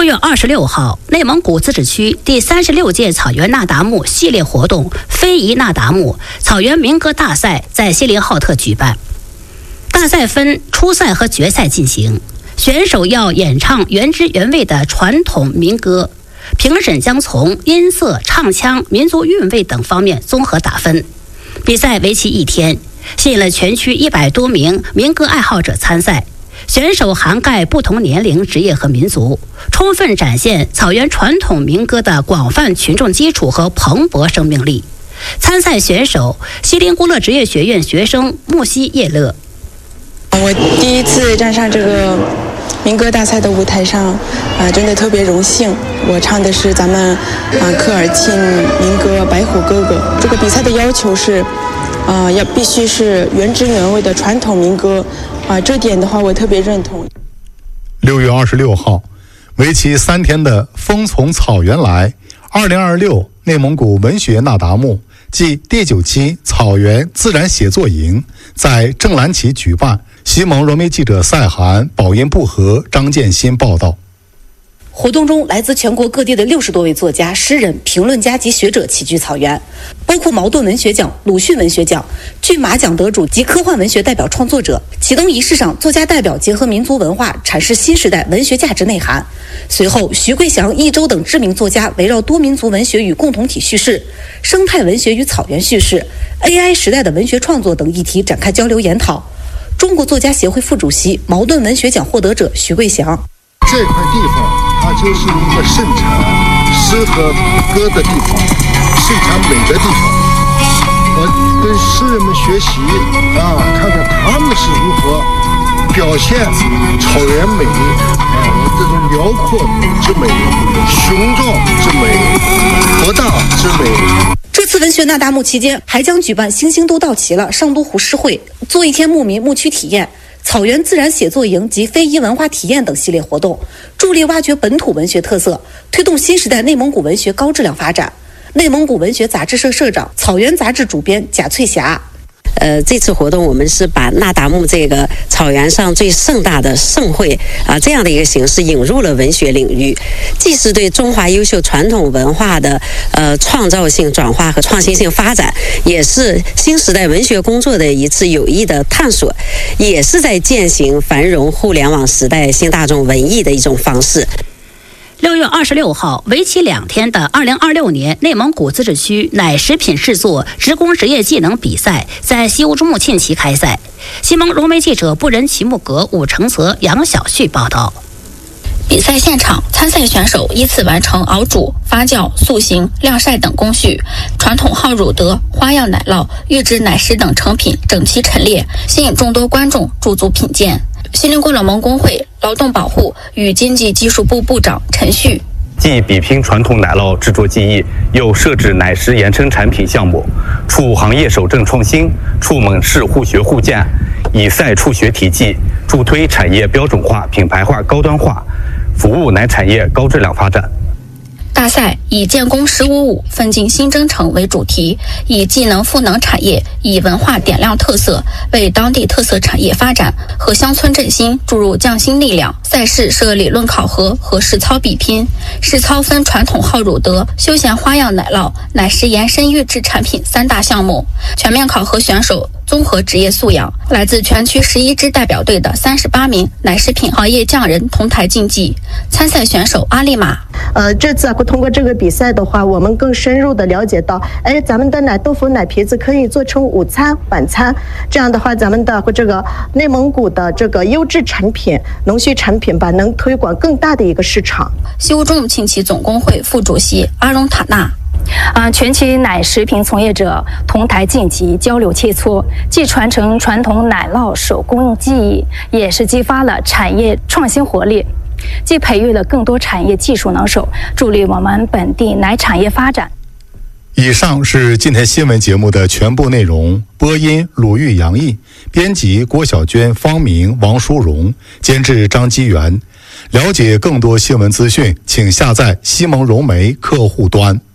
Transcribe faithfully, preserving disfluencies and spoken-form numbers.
月二十六号，内蒙古自治区第三十六届草原那达慕系列活动非遗那达慕草原民歌大赛在锡林浩特举办。大赛分初赛和决赛进行，选手要演唱原汁原味的传统民歌，评审将从音色、唱腔、民族韵味等方面综合打分。比赛为期一天，吸引了全区一百多名民歌爱好者参赛。选手涵盖不同年龄、职业和民族，充分展现草原传统民歌的广泛群众基础和蓬勃生命力。参赛选手锡林郭勒职业学院学生木西叶勒。 我第一次站上这个民歌大赛的舞台上，啊、呃，真的特别荣幸。我唱的是咱们啊、呃、科尔沁民歌《白虎哥哥》。这个比赛的要求是，啊、呃，要必须是原汁原味的传统民歌。啊，这点的话我特别认同。 六月二十六号，为期三天的风从草原来二零二六内蒙古文学那达慕暨第九期草原自然写作营在正蓝旗举办。西蒙融媒记者赛涵、宝音布和、张建新报道。 活动中，来自全国各地的六十多位作家、诗人、评论家及学者齐聚草原，包括茅盾文学奖、鲁迅文学奖、骏马奖得主及科幻文学代表创作者。启动仪式上，作家代表结合民族文化，阐释新时代文学价值内涵。随后，徐桂祥、一周等知名作家围绕多民族文学与共同体叙事、生态文学与草原叙事、A I 时代的文学创作等议题展开交流研讨。中国作家协会副主席、茅盾文学奖获得者徐桂祥。 这块地方它就是一个盛产诗和歌的地方，盛产美的地方。我跟诗人们学习啊，看看他们是如何表现草原美啊，这种辽阔之美、雄壮之美、博大之美。 这次文学那达慕期间，还将举办星星都到齐了上都湖诗会、做一天牧民牧区体验、草原自然写作营及非遗文化体验等系列活动，助力挖掘本土文学特色，推动新时代内蒙古文学高质量发展。内蒙古文学杂志社社长、草原杂志主编贾翠霞。 呃，这次活动我们是把那达慕这个草原上最盛大的盛会啊这样的一个形式引入了文学领域，既是对中华优秀传统文化的呃创造性转化和创新性发展，也是新时代文学工作的一次有益的探索，也是在践行繁荣互联网时代新大众文艺的一种方式。 六月二十六号，为期两天的二零二六年内蒙古自治区奶食品制作职工职业技能比赛在西乌珠穆沁旗开赛。西蒙融媒记者布仁齐木格、武成泽、杨小旭报道。 比赛现场，参赛选手依次完成熬煮、发酵、塑形、晾晒等工序，传统号乳德、花样奶酪、预制奶食等成品整齐陈列，吸引众多观众驻足品鉴。锡林郭勒盟工会劳动保护与经济技术部部长陈旭既比拼传统奶酪制作技艺，又设置奶食延伸产品项目，促行业守正创新，促蒙市互学互鉴，以赛促学体系，助推产业标准化、品牌化、高端化，服务奶产业高质量发展。 大赛以建功十五五，奋进新征程为主题，以技能赋能产业，以文化点亮特色，为当地特色产业发展和乡村振兴注入匠心力量。赛事设理论考核和实操比拼，实操分传统号乳德、休闲花样奶酪、奶食延伸预制产品三大项目，全面考核选手综合职业素养。来自全区十一支代表队的三十八名奶食品行业匠人同台竞技。参赛选手阿丽玛， 呃，这次啊，通过这个比赛的话，我们更深入的了解到，哎，咱们的奶豆腐、奶皮子可以做成午餐、晚餐，这样的话，咱们的这个内蒙古的这个优质产品、农畜产品吧，能推广更大的一个市场。 西乌珠穆沁旗总工会副主席阿荣塔纳。 呃，全区奶食品从业者同台竞技，交流切磋，既传承传统奶酪手工技艺，也是激发了产业创新活力，既培育了更多产业技术能手，助力我们本地奶产业发展。 以上是今天新闻节目的全部内容。播音鲁豫、杨毅，编辑郭小娟、方明、王淑荣，监制张基元。了解更多新闻资讯，请下载西蒙融媒客户端。